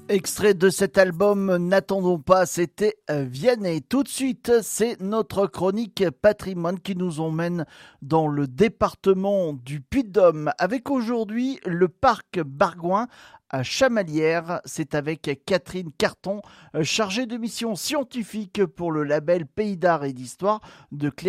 Extrait de cet album, n'attendons pas, c'était Vianney. Tout de suite, c'est notre chronique patrimoine qui nous emmène dans le département du Puy-de-Dôme avec aujourd'hui le parc Bargouin à Chamalières. C'est avec Catherine Carton, chargée de mission scientifique pour le label Pays d'Art et d'Histoire de Clermont.